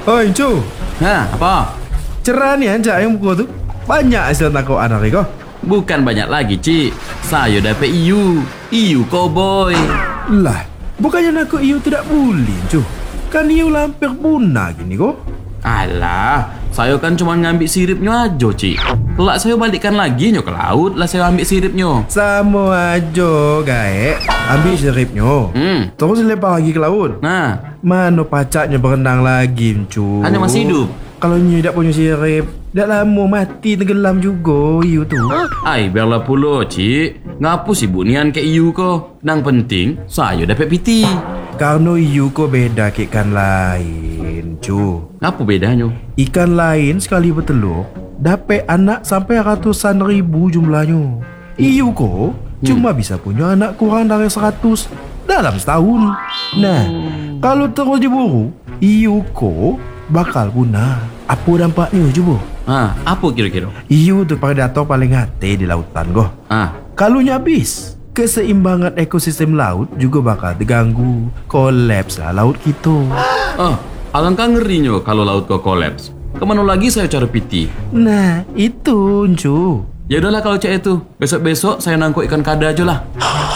Oi, Cu. Apa? Cerah nih anjak yang buku tu. Banyak hasil tangkap anak kau. Bukan banyak lagi, Cik. Saya dapat iu. Iu cowboy. Lah, bukannya aku iu tidak boleh, Cu. Kan iu hampir punah gini kau. Alah, saya kan cuma ngambil siripnya aja, Cik. Kelak saya balikkan lagi nyo ke laut lah saya ambil siripnya. Sama aja, gaek. Ambil siripnya. Terus lempar lagi ke laut. Nah, Mana pacaknya berenang lagi, Cu? hanya masih hidup. Kalau nyu tak punya sirip, dah lama mati tenggelam juga iu tu. Ai, biarlah pula, Cik. Ngapu sibuk nian ke iu ko? Nang penting, saya dapat piti. Karena iu ko beda ke ikan lain, Cu. Apa bedanya? Ikan lain sekali bertelur dapat anak sampai ratusan ribu jumlahnya. Iu ko cuma bisa punya anak kurang dari 100 dalam setahun. Nah, kalau terus diburu, iu ko bakal punah. Apa dampaknya coba? Apa kira-kira? Iu tu predator paling hati di lautan goh. Kalau habis, keseimbangan ekosistem laut juga bakal terganggu. Kolaps lah laut kita. Alangkah ngerinya kalau laut kau kolaps. Kemana lagi saya cari piti? Nah, itu, Cu. Ya udahlah kalau cak itu. Besok-besok saya nangkuk ikan kada aja lah.